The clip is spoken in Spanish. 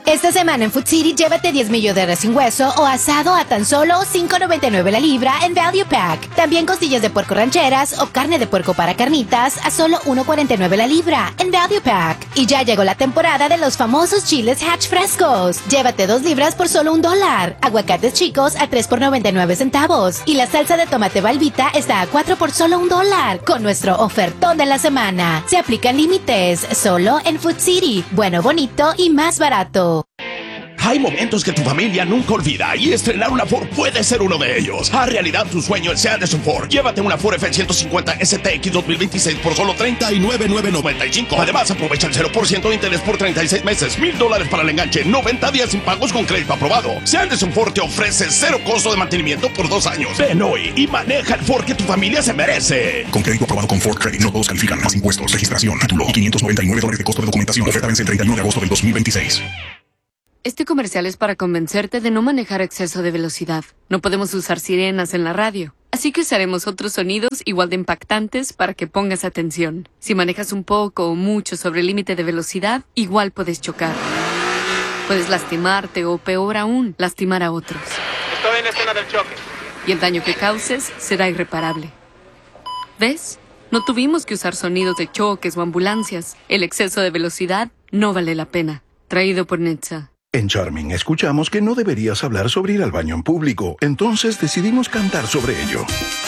Esta semana en Food City, llévate 10 millos de res sin hueso o asado a tan solo $5.99 la libra en Value Pack. También costillas de puerco rancheras o carne de puerco para carnitas a solo $1.49 la libra en Value Pack. Y ya llegó la temporada de los famosos chiles Hatch frescos. Llévate 2 libras por solo $1. Aguacates chicos a 3 por 99 centavos. Y la salsa de tomate Valvita está a 4 por solo $1. Con nuestro ofertón de la semana. Se aplican límites solo en Food City. Bueno, bonito y más barato. Hay momentos que tu familia nunca olvida y estrenar una Ford puede ser uno de ellos. Haz realidad tu sueño en Sanderson Ford. Llévate una Ford F-150 STX 2026 por solo $39,995. Además, aprovecha el 0% de interés por 36 meses, $1,000 para el enganche, 90 días sin pagos con crédito aprobado. Sanderson Ford te ofrece 0 costo de mantenimiento por 2 años. Ven hoy y maneja el Ford que tu familia se merece. Con crédito aprobado con Ford Credit, no todos califican. Más impuestos, registración, título y $599 de costo de documentación. Oferta vence el 31 de agosto del 2026. Este comercial es para convencerte de no manejar a exceso de velocidad. No podemos usar sirenas en la radio, así que usaremos otros sonidos igual de impactantes para que pongas atención. Si manejas un poco o mucho sobre el límite de velocidad, igual puedes chocar. Puedes lastimarte o, peor aún, lastimar a otros. Estoy en la escena del choque. Y el daño que causes será irreparable. ¿Ves? No tuvimos que usar sonidos de choques o ambulancias. El exceso de velocidad no vale la pena. Traído por NHTSA. En Charming escuchamos que no deberías hablar sobre ir al baño en público, entonces decidimos cantar sobre ello.